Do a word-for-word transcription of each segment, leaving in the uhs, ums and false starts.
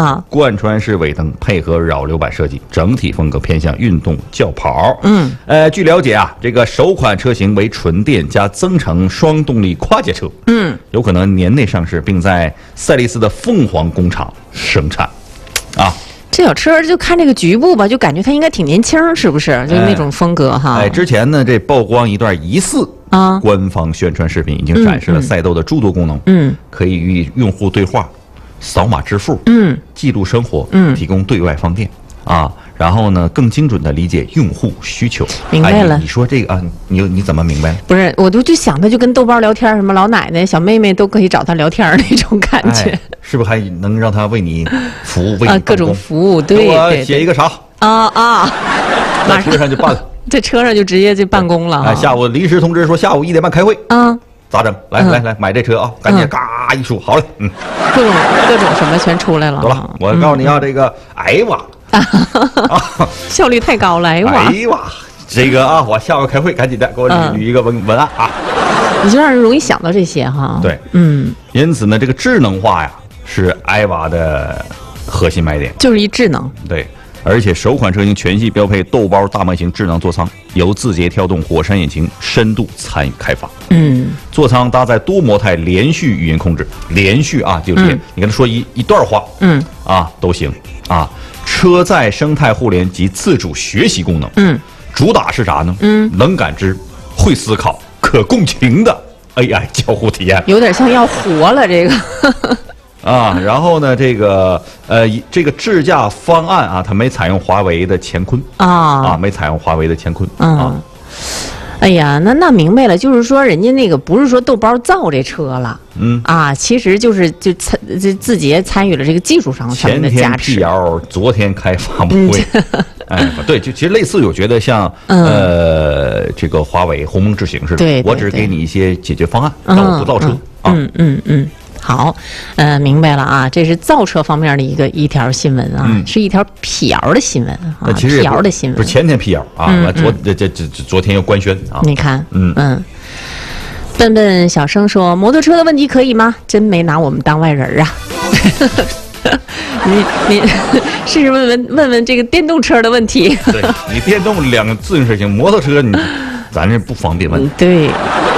啊， 贯穿式尾灯配合扰流板设计，整体风格偏向运动轿跑。 嗯， 呃，据了解啊，这个首款车型为纯电加增程双动力跨界车， 嗯， 有可能年内上市，并在赛力斯的凤凰工厂生产。啊， 这小车就看这个局部吧，就感觉它应该挺年轻，是不是？就是那种风格哈。 哎，之前呢，这曝光一段疑似啊官方宣传视频，已经展示了赛道的诸多功能， 嗯， 可以与用户对话、扫码支付、 嗯， 记录生活， 嗯， 提供对外方便啊。然后呢，更精准的理解用户需求。 明白了。 哎、你, 你说这个啊，你你怎么明白了？ 不是，我就就想他就跟豆包聊天，什么老奶奶、小妹妹都可以找他聊天那种感觉。 哎、是不是还能让他为你服务？为你啊，各种服务，对。 我写一个啥？ 啊啊， 马车上就办了。 在车上就直接就办公了。 哎，下午临时通知说下午一点半开会。 啊。 咋整？来、嗯、来来，买这车啊！赶紧嘎一说，好嘞，嗯， 各种各种什么全出来了。 得了，我告诉你啊，嗯、这个哎哇， 啊，效率太高了，哎哇， 哎哇，这个啊，我下午开会，赶紧的给我捋一个文、嗯、文案啊， 你就让人容易想到这些哈。 对， 嗯， 因此呢，这个智能化呀是艾娃的核心卖点， 就是一智能。 对。而且首款车型全系标配豆包大模型智能座舱，由字节跳动火山引擎深度参与开发。 嗯， 座舱搭载多模态连续语音控制，连续啊就连，嗯、你跟他说一一段话， 嗯啊都行啊。车载生态互联及自主学习功能， 嗯， 主打是啥呢？ 嗯， 能感知、会思考、可共情的 A I 交互体验， 有点像要活了这个。 啊，然后呢，这个呃，这个智驾方案啊，它没采用华为的乾坤啊啊，没采用华为的乾坤啊。 嗯、哎呀，那那明白了，就是说人家那个不是说豆包造这车了， 嗯啊，其实就是就参就字节参与了这个技术上上面的加持。 前天辟谣，昨天开发布会。嗯、哎，对，就其实类似，我觉得像、 嗯、 呃这个华为鸿蒙智行似的， 对， 我只是给你一些解决方案， 但我不造车啊。 嗯嗯嗯。好，呃，明白了啊，这是造车方面的一个一条新闻啊，嗯、是一条辟谣的新闻啊，辟谣的新闻， 不是前天辟谣啊，嗯、昨这这这昨天又官宣啊。 你看， 嗯嗯，笨笨小生说摩托车的问题可以吗？真没拿我们当外人啊。你你试试问问问问这个电动车的问题。 对你电动两个自行车行，摩托车你咱这不方便问。 嗯、对。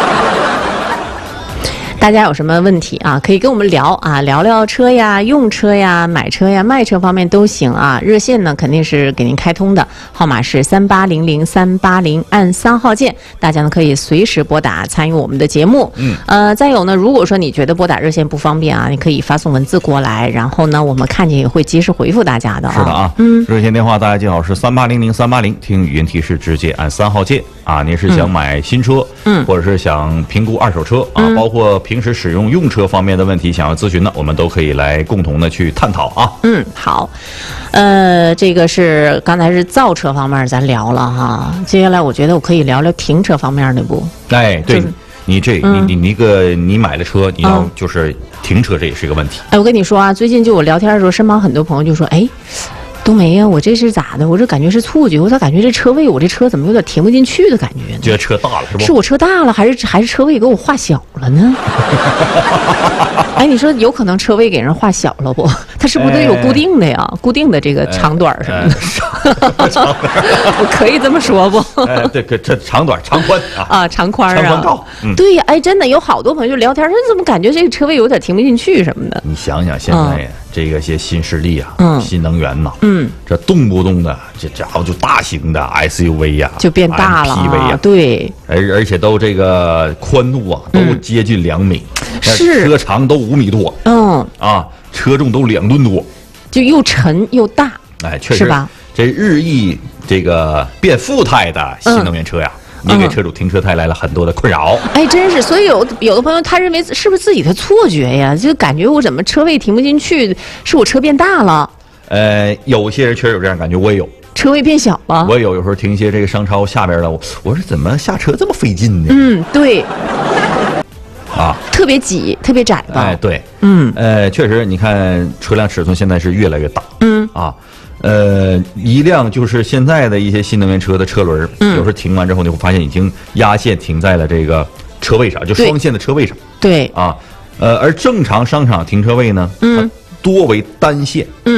大家有什么问题啊？可以跟我们聊啊，聊聊车呀、用车呀、买车呀、卖车方面都行啊。热线呢肯定是给您开通的，号码是三八零零三八零，按三号键，大家呢可以随时拨打参与我们的节目。 嗯， 呃，再有呢，如果说你觉得拨打热线不方便啊，你可以发送文字过来，然后呢，我们看见也会及时回复大家的啊。 是的啊，嗯，热线电话大家记好是三八零零三八零，听语音提示直接按三号键啊。您是想买新车， 嗯， 或者是想评估二手车啊， 嗯、 包括平时使用用车方面的问题想要咨询呢，我们都可以来共同的去探讨啊。 嗯，好，呃，这个是刚才是造车方面咱聊了哈，接下来我觉得我可以聊聊停车方面的不？ 哎，对、就是、你这、嗯、你你那个你买了车，你要就是停车，这也是一个问题。 哎，我跟你说啊，最近就我聊天的时候，身旁很多朋友就说，哎。冬梅呀，我这是咋的？我这感觉是错觉，我咋感觉这车位我这车怎么有点停不进去的感觉呢？ 觉得车大了是不？ 是我车大了，还是还是车位给我画小了呢？哎，你说有可能车位给人画小了不？它是不是得有固定的呀？哎、固定的这个长短什么的？ 哎、长短， 我可以这么说不？ 哎，对，这长短长宽啊啊，长宽啊， 长宽高。嗯、 对呀，哎，真的有好多朋友就聊天说，怎么感觉这个车位有点停不进去什么的？ 你想想现在呀。嗯这个些新势力啊， 嗯， 新能源呐， 嗯， 这动不动的这家伙就大型的 S U V 呀、啊， 就变大了 M P V 呀、啊， 对， 而而且都这个宽度啊，都接近两米， 嗯、是车长都五米多， 嗯， 啊，车重都两吨多， 就又沉又大， 哎，确实是吧？ 这日益这个变富态的新能源车呀。嗯也给车主停车带来了很多的困扰。 哎，真是，所以有有的朋友他认为是不是自己的错觉呀？就感觉我怎么车位停不进去，是我车变大了。 呃，有些人确实有这样感觉，我也有。 车位变小了。 我也有，有时候停一些这个商超下边了，我我说怎么下车这么费劲呢？ 嗯，对。 啊， 特别挤，特别窄吧？ 哎，对， 嗯， 呃，确实，你看车辆尺寸现在是越来越大。 嗯啊。呃，一辆就是现在的一些新能源车的车轮， 嗯、 有时候停完之后，你会发现已经压线停在了这个车位上，就双线的车位上。 对啊， 呃，而正常商场停车位呢， 嗯， 多为单线。 嗯。